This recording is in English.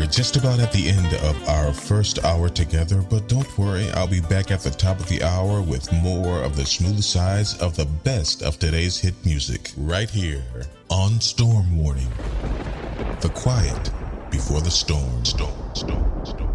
We're just about at the end of our first hour together, but don't worry, I'll be back at the top of the hour with more of the smooth sides of the best of today's hit music, right here on Storm Warning. The quiet before the storm. Storm.